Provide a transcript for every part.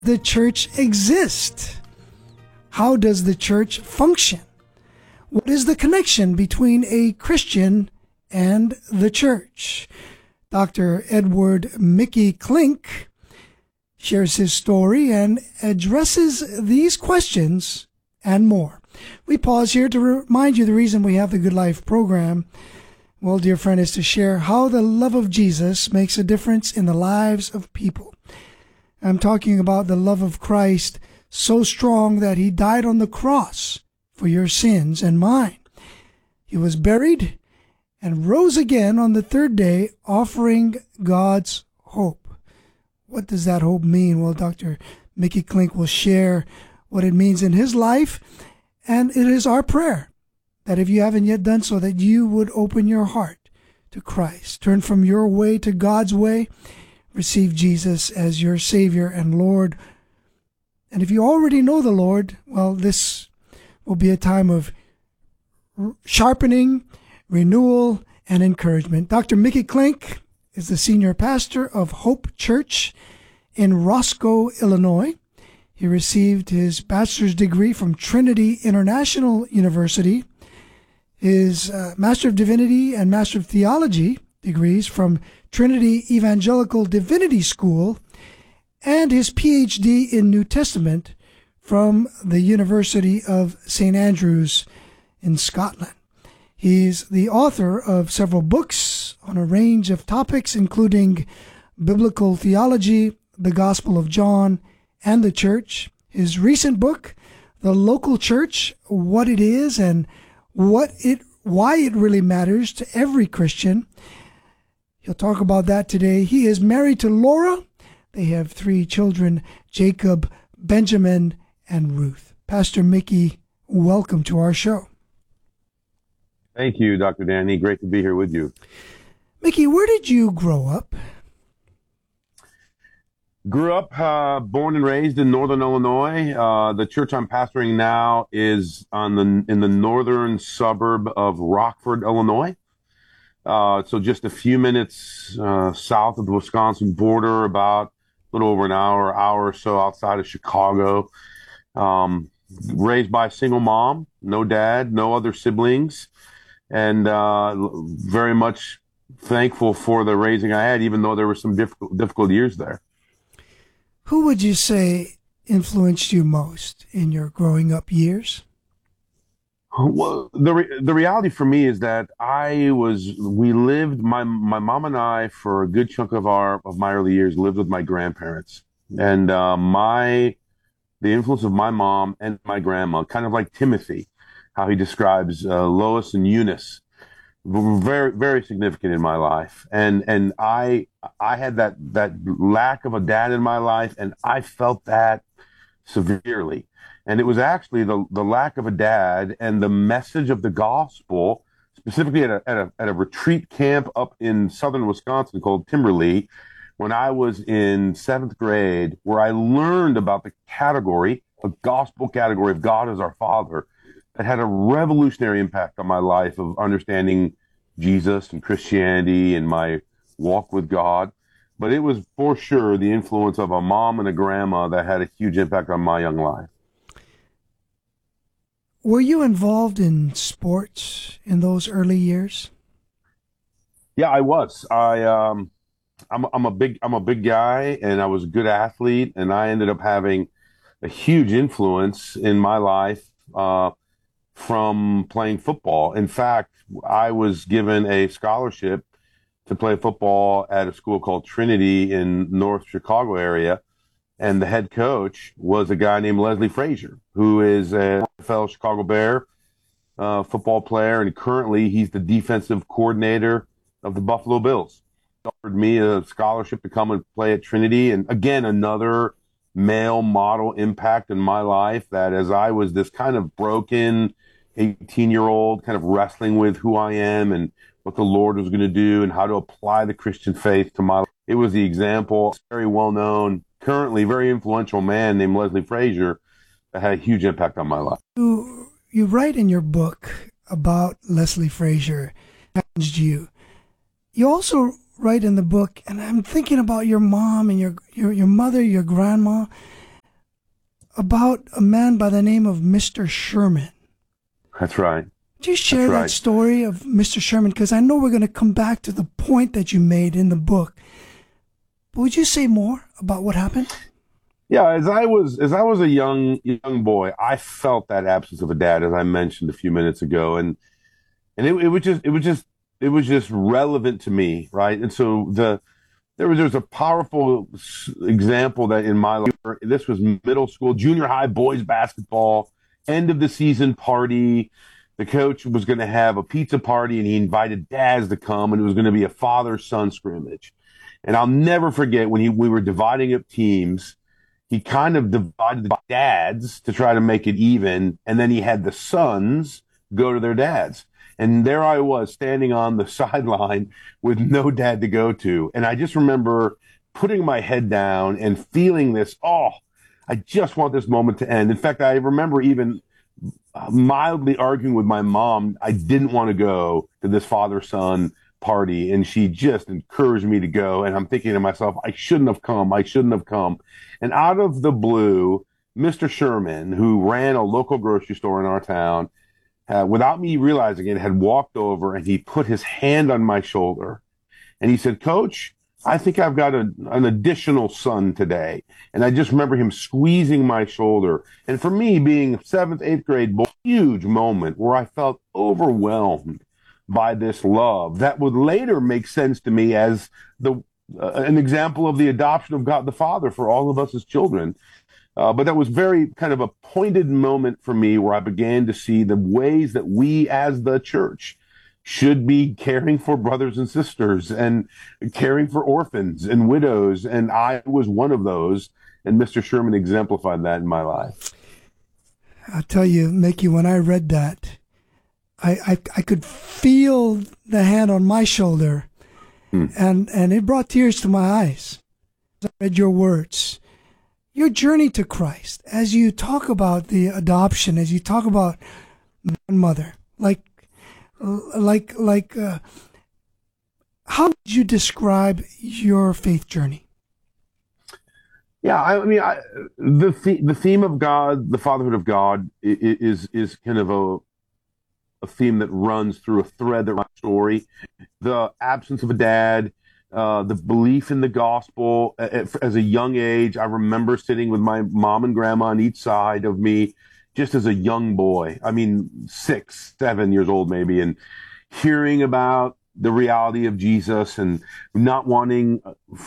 The church exists. How does the church function? What is the connection between a Christian and the church? Dr. Edward Mickey Klink shares his story and addresses these questions and more. We pause here to remind you the reason we have the Good Life program. Well, dear friend, is to share how the love of Jesus makes a difference in the lives of people. I'm talking about the love of Christ so strong that he died on the cross for your sins and mine. He was buried and rose again on the third day, offering God's hope. What does that hope mean? Well, Dr. Mickey Klink will share what it means in his life, and it is our prayer that if you haven't yet done so, that you would open your heart to Christ. Turn from your way to God's way. Receive Jesus as your Savior and Lord. And if you already know the Lord, well, this will be a time of sharpening, renewal, and encouragement. Dr. Mickey Klink is the senior pastor of Hope Church in Roscoe, Illinois. He received his bachelor's degree from Trinity International University, his Master of Divinity and Master of Theology degrees from Trinity Evangelical Divinity School, and his PhD in New Testament from the University of St. Andrews in Scotland. He's the author of several books on a range of topics, including biblical theology, the Gospel of John, and the church. His recent book, The Local Church, What It Is and Why It Really Matters to Every Christian. He'll talk about that today. He is married to Laura. They have 3 children, Jacob, Benjamin, and Ruth. Pastor Mickey, welcome to our show. Thank you, Dr. Danny. Great to be here with you. Mickey, where did you grow up? Grew up, born and raised in Northern Illinois. The church I'm pastoring now is in the northern suburb of Rockford, Illinois. So just a few minutes south of the Wisconsin border, about a little over an hour or so outside of Chicago. Raised by a single mom, no dad, no other siblings, and very much thankful for the raising I had, even though there were some difficult years there. Who would you say influenced you most in your growing up years? Well, the reality for me is that we lived, my mom and I, for a good chunk of my early years, lived with my grandparents. And the influence of my mom and my grandma, kind of like Timothy, how he describes Lois and Eunice, were very, very significant in my life. And I had that lack of a dad in my life, and I felt that severely. And it was actually the lack of a dad and the message of the gospel, specifically at a retreat camp up in southern Wisconsin called Timberlea, when I was in 7th grade, where I learned about the gospel category of God as our Father, that had a revolutionary impact on my life of understanding Jesus and Christianity and my walk with God. But it was for sure the influence of a mom and a grandma that had a huge impact on my young life. Were you involved in sports in those early years? Yeah, I was. I'm a big guy, and I was a good athlete, and I ended up having a huge influence in my life from playing football. In fact, I was given a scholarship to play football at a school called Trinity in North Chicago area. And the head coach was a guy named Leslie Frazier, who is a fellow Chicago Bear football player. And currently he's the defensive coordinator of the Buffalo Bills. He offered me a scholarship to come and play at Trinity. And again, another male model impact in my life, that as I was this kind of broken 18-year-old kind of wrestling with who I am and what the Lord was going to do and how to apply the Christian faith to my life. It was the example, very well-known, currently very influential man named Leslie Frazier that had a huge impact on my life. You write in your book about Leslie Frazier, challenged you. You also write in the book, and I'm thinking about your mom and your mother, your grandma, about a man by the name of Mr. Sherman. That's right. Could you share that story of Mr. Sherman? Because I know we're going to come back to the point that you made in the book. But would you say more about what happened? Yeah, as I was a young boy, I felt that absence of a dad, as I mentioned a few minutes ago, and it was just relevant to me, right? And so there was a powerful example that in my life. This was middle school, junior high boys basketball, end of the season party. The coach was going to have a pizza party, and he invited dads to come, and it was going to be a father-son scrimmage. And I'll never forget when we were dividing up teams. He kind of divided the dads to try to make it even, and then he had the sons go to their dads. And there I was standing on the sideline with no dad to go to. And I just remember putting my head down and feeling this, I just want this moment to end. In fact, I remember even mildly arguing with my mom. I didn't want to go to this father-son party, and she just encouraged me to go. And I'm thinking to myself, I shouldn't have come. And out of the blue, Mr. Sherman, who ran a local grocery store in our town, without me realizing it, had walked over and he put his hand on my shoulder and he said, "Coach, I think I've got an additional son today." And I just remember him squeezing my shoulder. And for me, being 7th, 8th grade, huge moment where I felt overwhelmed by this love that would later make sense to me as an example of the adoption of God the Father for all of us as children. But that was very kind of a pointed moment for me where I began to see the ways that we as the church should be caring for brothers and sisters and caring for orphans and widows. And I was one of those. And Mr. Sherman exemplified that in my life. I'll tell you, Mickey, when I read that, I could feel the hand on my shoulder, and it brought tears to my eyes. I read your words, your journey to Christ, as you talk about the adoption, as you talk about mother, how would you describe your faith journey? Yeah, I mean, the theme of God, the fatherhood of God, is kind of a theme that runs through a thread that runs story. The absence of a dad, the belief in the gospel. As a young age, I remember sitting with my mom and grandma on each side of me, just as a young boy. I mean, 6, 7 years old maybe, and hearing about the reality of Jesus and not wanting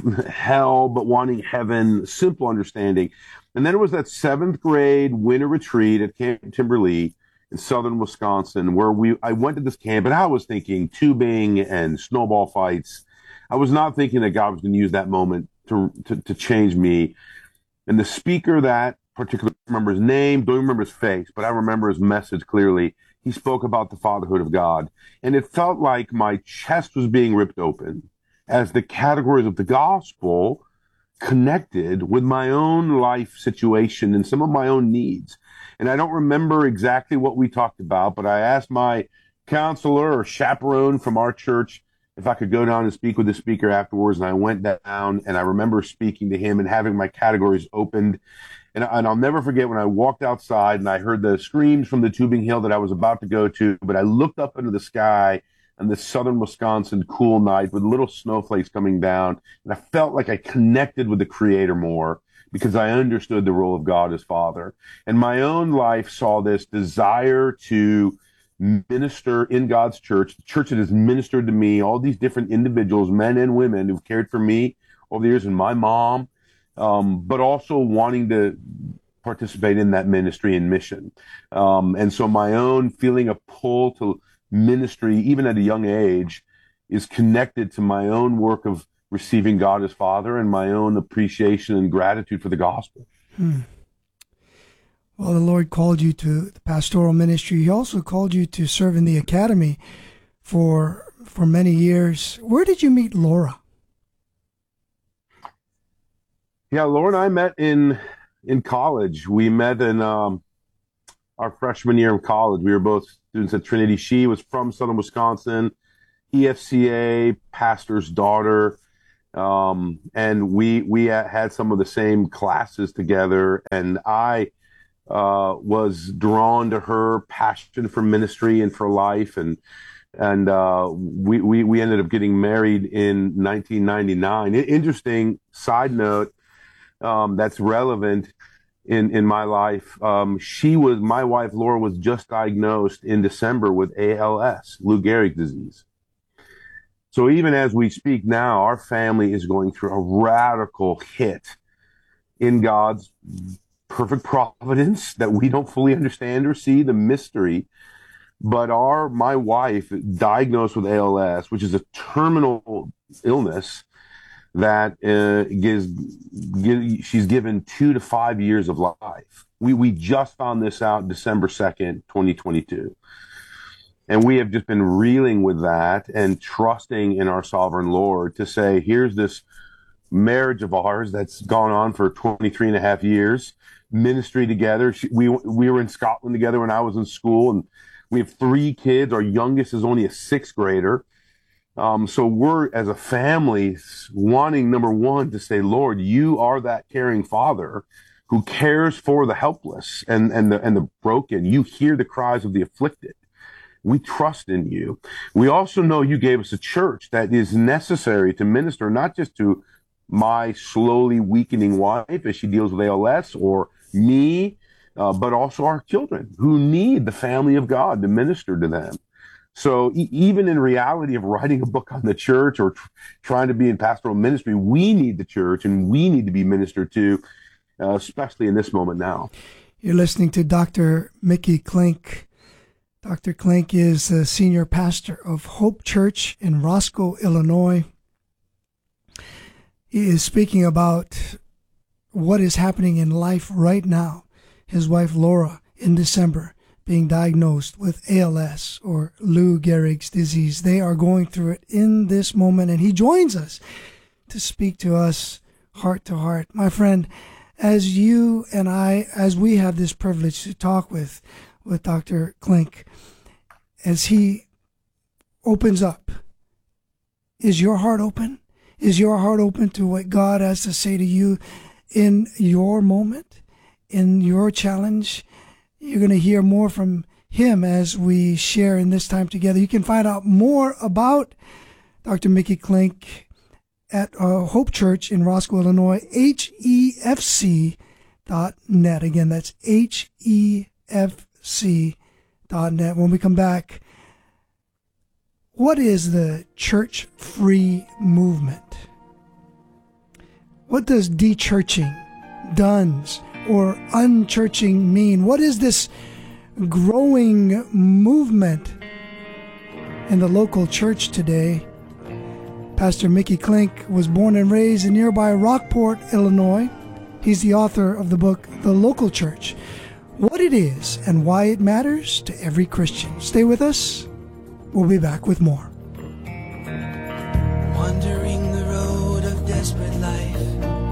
hell, but wanting heaven, simple understanding. And then it was that 7th grade winter retreat at Camp Timberlea in southern Wisconsin, where I went to this camp, and I was thinking tubing and snowball fights. I was not thinking that God was going to use that moment to change me. And the speaker that particularly, I remember his name, don't remember his face, but I remember his message clearly. He spoke about the fatherhood of God. And it felt like my chest was being ripped open as the categories of the gospel connected with my own life situation and some of my own needs. And I don't remember exactly what we talked about, but I asked my counselor or chaperone from our church if I could go down and speak with the speaker afterwards. And I went down, and I remember speaking to him and having my categories opened. And I'll never forget when I walked outside and I heard the screams from the tubing hill that I was about to go to, but I looked up into the sky on this southern Wisconsin cool night with little snowflakes coming down, and I felt like I connected with the Creator more because I understood the role of God as Father. And my own life saw this desire to minister in God's church, the church that has ministered to me, all these different individuals, men and women who've cared for me over the years, and my mom, but also wanting to participate in that ministry and mission. And so my own feeling of pull to ministry, even at a young age, is connected to my own work of receiving God as Father and my own appreciation and gratitude for the gospel. Well, the Lord called you to the pastoral ministry. He also called you to serve in the academy for many years. Where did you meet Laura? Yeah, Laura and I met in college. We met in our freshman year of college. We were both students at Trinity. She was from southern Wisconsin, EFCA, pastor's daughter. And we had some of the same classes together, and I was drawn to her passion for ministry and for life, and we ended up getting married in 1999. Interesting side note, that's relevant in my life. My wife Laura was just diagnosed in December with ALS, Lou Gehrig's disease. So even as we speak now, our family is going through a radical hit in God's perfect providence that we don't fully understand or see, the mystery. But my wife diagnosed with ALS, which is a terminal illness that she's given 2 to 5 years of life. We just found this out December 2nd, 2022. And we have just been reeling with that and trusting in our sovereign Lord to say, here's this marriage of ours that's gone on for 23 and a half years, ministry together. We were in Scotland together when I was in school, and we have 3 kids. Our youngest is only a 6th grader. So we're, as a family, wanting, number one, to say, Lord, you are that caring father who cares for the helpless and the broken. You hear the cries of the afflicted. We trust in you. We also know you gave us a church that is necessary to minister, not just to my slowly weakening wife as she deals with ALS, or me, but also our children who need the family of God to minister to them. So even in reality of writing a book on the church or trying to be in pastoral ministry, we need the church and we need to be ministered to, especially in this moment now. You're listening to Dr. Mickey Klink. Dr. Klink is the senior pastor of Hope Church in Roscoe, Illinois. He is speaking about what is happening in life right now. His wife, Laura, in December, being diagnosed with ALS, or Lou Gehrig's disease. They are going through it in this moment, and he joins us to speak to us heart to heart. My friend, as you and I, as we have this privilege to talk with Dr. Klink, as he opens up, is your heart open? Is your heart open to what God has to say to you in your moment, in your challenge? You're going to hear more from him as we share in this time together. You can find out more about Dr. Mickey Klink at Hope Church in Roscoe, Illinois, HEFC.net. Again, that's HEFC.net. When we come back, what is the church-free movement? What does de-churching, duns, or unchurching mean? What is this growing movement in the local church today? Pastor Mickey Klink was born and raised in nearby Rockport, Illinois. He's the author of the book, The Local Church, What It Is and Why It Matters to Every Christian. Stay with us. We'll be back with more. Wandering the road of desperate